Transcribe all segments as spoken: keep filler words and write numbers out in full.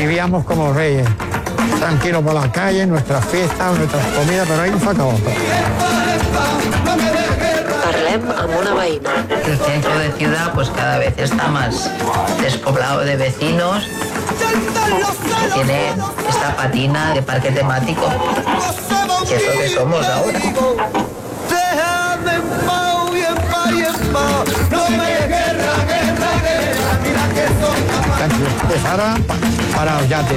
vivíamos como reyes, tranquilos por la calle, nuestras fiestas, nuestras comidas, pero ahí nos acabó. Parlem amb una veïna. El centro de ciudad pues cada vez está más despoblado de vecinos. Tiene esta patina de parque temático, que es lo que somos ahora. Para, para los yates.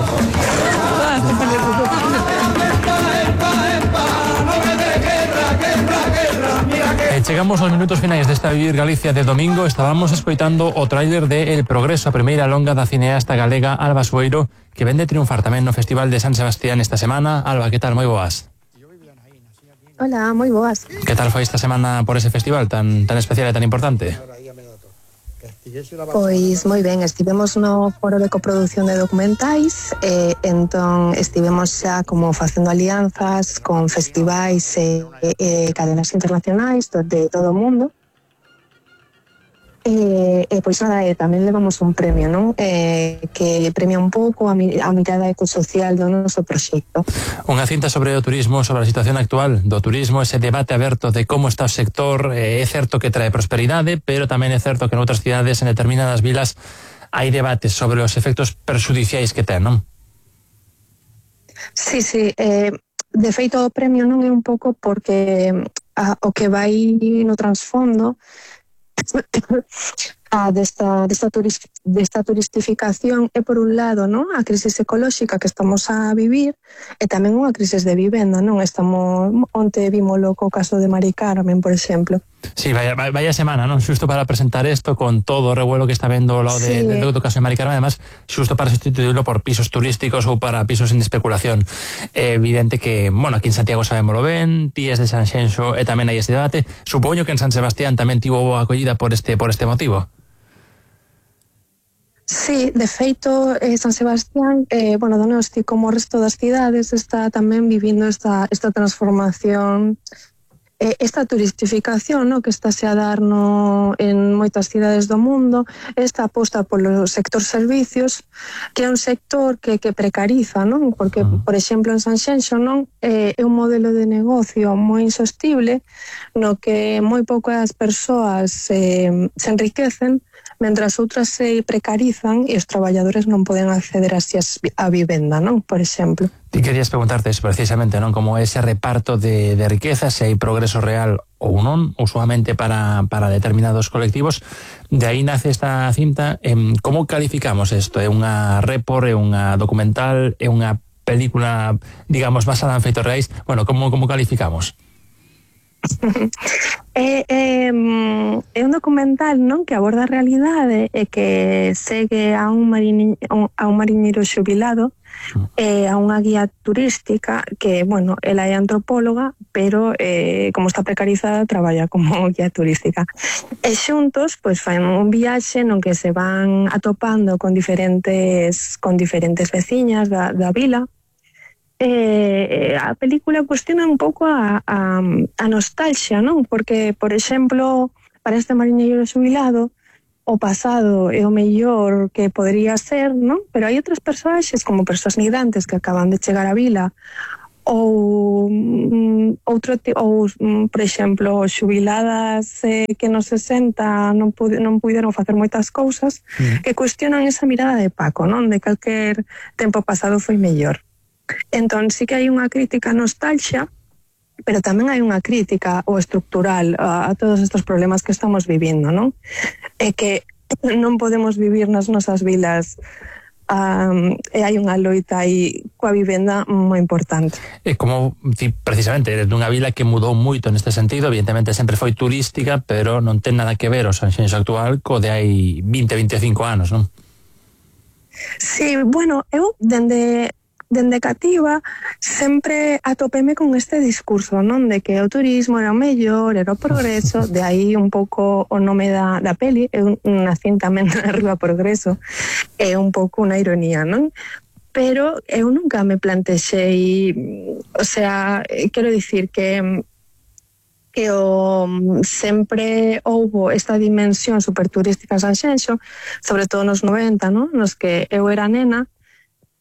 Eh, chegamos aos minutos finais desta Vivir Galicia de domingo. Estábamos escoitando o tráiler de El Progreso, a primeira longa da cineasta galega Alba Sueiro, que vende triunfar tamén no Festival de San Sebastián esta semana. Alba, que tal? Moi boas. Hola, moi boas. Que tal foi esta semana por ese festival tan, tan especial e tan importante? Pois moi ben, estivemos no foro de coproducción de documentais e entón estivemos xa como facendo alianzas con festivais e, e cadenas internacionais de todo o mundo. E, e pois nada, e tamén levamos un premio, non? E, que premia un pouco a, mi, a mirada ecosocial do noso proxecto. Unha cinta sobre o turismo, sobre a situación actual do turismo, ese debate aberto de como está o sector. É certo que trae prosperidade, pero tamén é certo que en outras cidades, en determinadas vilas, hai debates sobre os efectos perxudiciais que ten, non? Sí, sí, eh, de feito o premio non é un pouco porque a, o que vai no trasfondo a desta, desta, turis, desta turistificación é por un lado, non, a crisis ecolóxica que estamos a vivir e tamén unha crisis de vivenda, non? Estamos, onte vimos co caso de Mari Carmen, por exemplo. Sí, vaya, vaya semana, non? Xusto para presentar isto con todo o revuelo que está vendo ao lado de, sí. de, do caso de Mari Carmen, además, xusto para sustituirlo por pisos turísticos ou para pisos en especulación. É evidente que, bueno, aquí en Santiago sabémolo ben, ti es de Sanxenxo e tamén hai este debate. Supoño que en San Sebastián tamén tivo boa acollida por este, por este motivo. Sí, de feito, eh, San Sebastián, eh, bueno, Donosti, como o resto das cidades, está tamén vivindo esta, esta transformación, eh, esta turistificación, no, que está se a dar no, en moitas cidades do mundo, esta aposta polo sector servicios, que é un sector que, que precariza, non? Porque, por exemplo, en Sanxenxo, non, eh, é un modelo de negocio moi insostible, no que moi poucas persoas eh, se enriquecen, mentras outras se precarizan e os traballadores non poden acceder así a vivenda, non? Por exemplo. Ti querías preguntarte eso precisamente, non? Como ese reparto de, de riquezas, se hai progreso real ou non, usualmente para, para determinados colectivos. De aí nace esta cinta. Como calificamos isto? É unha report, é unha documental, é unha película, digamos, basada en feitos reais? Bueno, como, como calificamos? É, é, é un documental, non, que aborda a realidade e que segue a un mariñeiro, a un mariñeiro xubilado e a unha guía turística que, bueno, ela é antropóloga, pero eh, como está precarizada traballa como guía turística. E xuntos, pois, fan un viaxe non que se van atopando con diferentes con diferentes veciñas da, da vila. Eh, a película cuestiona un pouco a, a, a nostalgia, non? Porque, por exemplo, para este mariñeiro xubilado, o pasado é o mellor que podería ser, non? Pero hai outras personaxes, como persoas migrantes que acaban de chegar á vila, ou outro ou, por exemplo, xubiladas eh, que nos sesenta non, pude, non puderon facer moitas cousas, mm. que cuestionan esa mirada de Paco, non? De calquer tempo pasado foi mellor. Entón, sí que hai unha crítica a nostalgia, pero tamén hai unha crítica o estructural a, a todos estes problemas que estamos vivindo, non? É que non podemos vivir nas nosas vilas um, e hai unha loita aí coa vivenda moi importante. É como, precisamente, eres dunha vila que mudou moito neste sentido, evidentemente sempre foi turística, pero non ten nada que ver o Sanxenxo actual co de hai vinte, vinte e cinco anos, non? Sí, bueno, eu dende dende cativa sempre atopeme con este discurso, non? De que o turismo era o mellor, era o progreso, de aí un pouco o nome da, da peli, é unha cinta tamén arriba progreso, é un pouco unha ironía, non? Pero eu nunca me plantexei, o sea, quero dicir que que o, sempre houbo esta dimensión superturística en Sanxenxo, sobre todo nos noventa, non? Nos que eu era nena,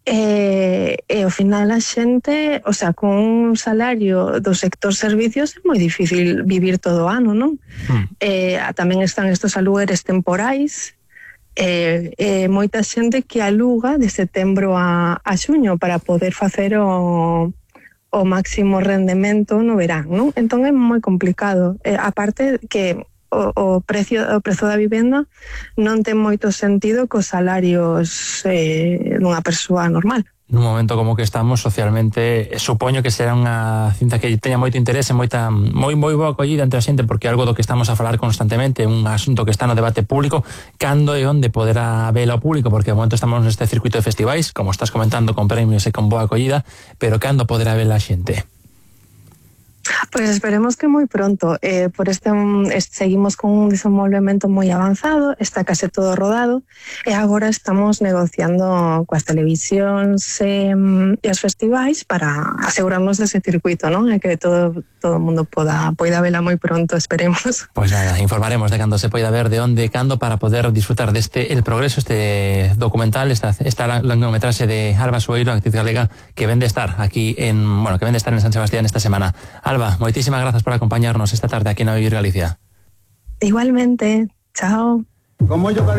E, e ao final a xente, o sea, con un salario do sector servicios é moi difícil vivir todo o ano, non? Mm. E, tamén están estos alugueres temporais, e, e moita xente que aluga de setembro a, a xuño para poder facer o, o máximo rendemento no verán, non? Entón é moi complicado. E, aparte que O, o precio o prezo da vivenda non ten moito sentido cos salarios eh, dunha persoa normal. Nun momento como que estamos socialmente, supoño que será unha cinta que teña moito interese, moita moi moi boa acollida entre a xente, porque é algo do que estamos a falar constantemente, un asunto que está no debate público. Cando e onde poderá velo ao público, porque de momento estamos neste circuito de festivais, como estás comentando, con premios e con boa acollida, pero cando poderá vela a xente? Pois esperemos que moi pronto. Eh, por este seguimos con un desenvolvemento moi avanzado, está case todo rodado e agora estamos negociando coas televisións e, e os festivais para asegurarnos dese circuito, non? E que todo todo o mundo poda poida vela moi pronto, esperemos. Pois nada, informaremos de cando se poida ver, de onde e cando, para poder disfrutar deste El Progreso, este documental, esta, esta longometraxe de Alba Sueiro, actriz galega, que vende estar aquí en, bueno, que vende estar en San Sebastián esta semana. Alba, moitísimas grazas por acompañarnos esta tarde aquí na Vivir Galicia. Igualmente, chao.